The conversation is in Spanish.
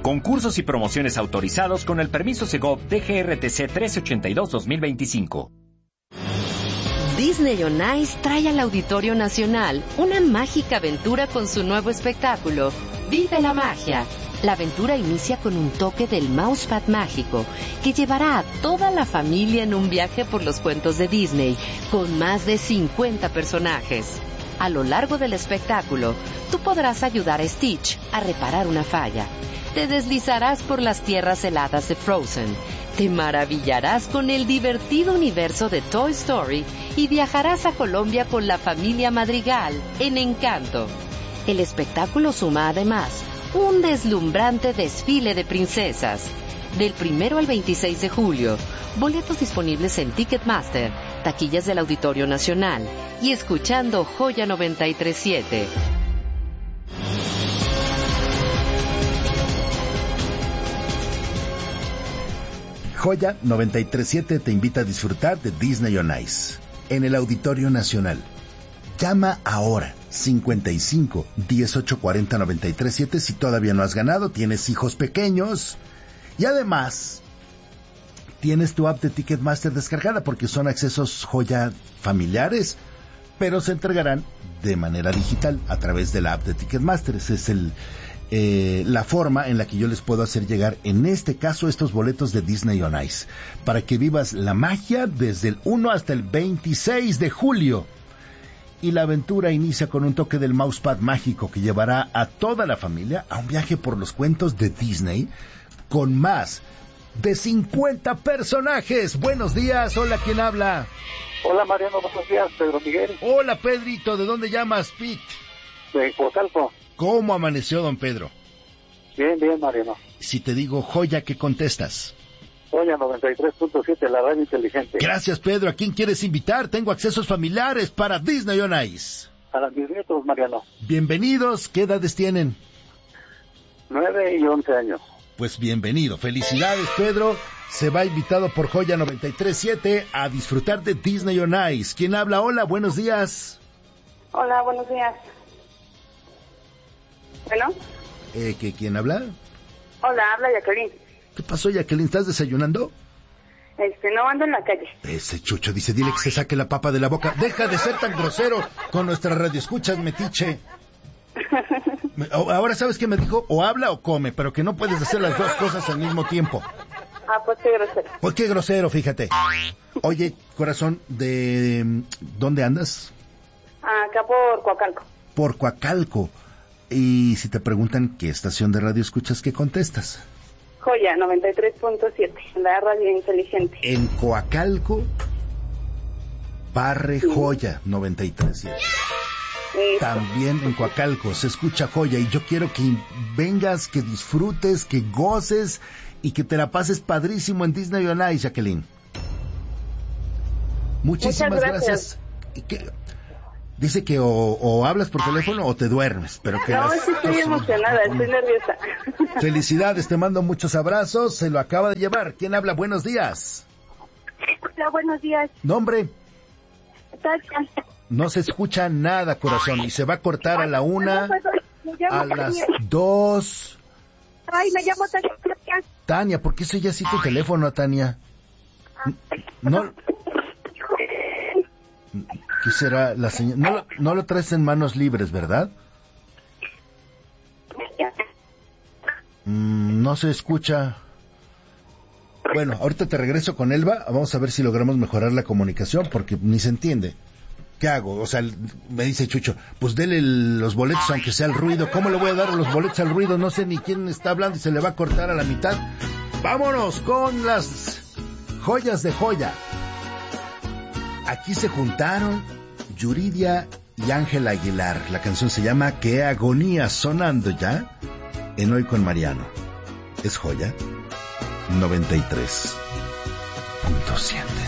Concursos y promociones autorizados con el permiso Segov DGRTC 1382-2025. Disney on Ice trae al Auditorio Nacional una mágica aventura con su nuevo espectáculo, Vive la Magia. La aventura inicia con un toque del Mousepad mágico que llevará a toda la familia en un viaje por los cuentos de Disney con más de 50 personajes. A lo largo del espectáculo, tú podrás ayudar a Stitch a reparar una falla. Te deslizarás por las tierras heladas de Frozen. Te maravillarás con el divertido universo de Toy Story y viajarás a Colombia con la familia Madrigal en Encanto. El espectáculo suma además un deslumbrante desfile de princesas. Del 1 al 26 de julio, boletos disponibles en Ticketmaster, taquillas del Auditorio Nacional y escuchando Joya 93.7. Joya 93.7 te invita a disfrutar de Disney on Ice en el Auditorio Nacional. Llama ahora 55 18 40 93.7 si todavía no has ganado, tienes hijos pequeños y además tienes tu app de Ticketmaster descargada porque son accesos Joya familiares, pero se entregarán de manera digital a través de la app de Ticketmaster. Esa es la forma en la que yo les puedo hacer llegar, en este caso, estos boletos de Disney on Ice, para que vivas la magia desde el 1 hasta el 26 de julio. Y la aventura inicia con un toque del Mousepad mágico que llevará a toda la familia a un viaje por los cuentos de Disney con más de 50 personajes. Buenos días, hola, ¿quién habla? Hola Mariano, buenos días, Pedro Miguel. Hola Pedrito, ¿de dónde llamas, Pete? De Coacalco. ¿Cómo amaneció don Pedro? Bien, Mariano. Si te digo Joya, ¿qué contestas? Joya 93.7, la radio inteligente. Gracias, Pedro. ¿A quién quieres invitar? Tengo accesos familiares para Disney on Ice. Para mis nietos, Mariano. Bienvenidos. ¿Qué edades tienen? 9 y 11 años. Pues bienvenido. Felicidades, Pedro. Se va invitado por Joya 93.7 a disfrutar de Disney on Ice. ¿Quién habla? Hola, buenos días. Hola, buenos días. Bueno. ¿Quién habla? Hola, habla Jacqueline. ¿Qué pasó, Jacqueline? ¿Estás desayunando? No, ando en la calle. Ese chucho dice, dile que se saque la papa de la boca. Deja de ser tan grosero con nuestra radio. Escuchas, metiche. Ahora, ¿sabes qué me dijo? O habla o come, pero que no puedes hacer las dos cosas al mismo tiempo. Ah, pues qué grosero. Pues qué grosero, fíjate. Oye, corazón, ¿de dónde andas? Acá por Coacalco. Por Coacalco. Y si te preguntan qué estación de radio escuchas, ¿qué contestas? Joya 93.7, la radio inteligente. En Coacalco, barre Joya 93.7. También en Coacalco se escucha Joya y yo quiero que vengas, que disfrutes, que goces y que te la pases padrísimo en Disney on Ice, Jacqueline. Muchísimas gracias. Dice que o hablas por teléfono o te duermes, pero que no, sí estoy emocionada, estoy nerviosa. Felicidades, te mando muchos abrazos, se lo acaba de llevar. ¿Quién habla? Buenos días. Hola, buenos días. ¿Nombre? Tania. No se escucha nada, corazón, y se va a cortar a la 1, a las 2. Ay, me llamo Tania. Tania, ¿por qué se ya así tu teléfono, Tania? No. ¿Qué será la señal? No lo traes en manos libres, ¿verdad? No se escucha. Bueno, ahorita te regreso con Elba. Vamos a ver si logramos mejorar la comunicación, porque ni se entiende. ¿Qué hago? O sea, me dice Chucho, pues dele los boletos aunque sea el ruido. ¿Cómo le voy a dar los boletos al ruido? No sé ni quién está hablando y se le va a cortar a la mitad. Vámonos con las joyas de Joya. Aquí se juntaron Yuridia y Ángela Aguilar. La canción se llama Qué agonía, sonando ya en Hoy con Mariano. Es Joya 93.7.